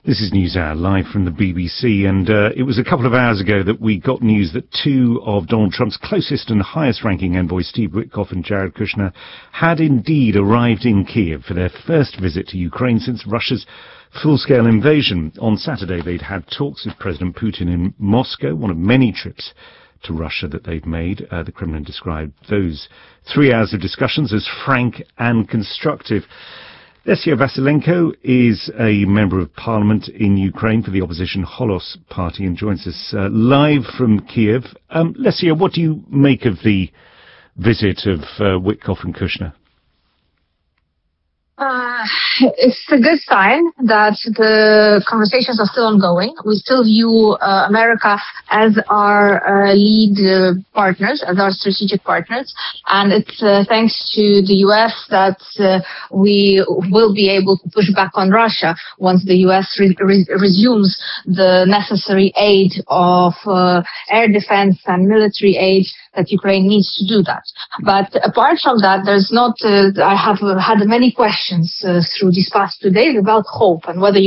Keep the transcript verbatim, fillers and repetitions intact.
This is NewsHour, live from the B B C, and uh, it was a couple of hours ago that we got news that two of Donald Trump's closest and highest-ranking envoys, Steve Witkoff and Jared Kushner, had indeed arrived in Kiev for their first visit to Ukraine since Russia's full-scale invasion. On Saturday, they'd had talks with President Putin in Moscow, one of many trips to Russia that they've made. Uh, the Kremlin described those three hours of discussions as frank and constructive. Lesia Vasilenko is a member of parliament in Ukraine for the opposition Holos party and joins us uh, live from Kiev. Um, Lesia, what do you make of the visit of uh, Witkoff and Kushner? Uh, it's a good sign that the conversations are still ongoing. We still view uh, America as our uh, lead uh, partners, as our strategic partners. And it's uh, thanks to the U S that uh, we will be able to push back on Russia once the U S re- re- resumes the necessary aid of uh, air defense and military aid that Ukraine needs to do that. But apart from that, there's not, uh, I have uh, had many questions uh, through these past two days about hope and whether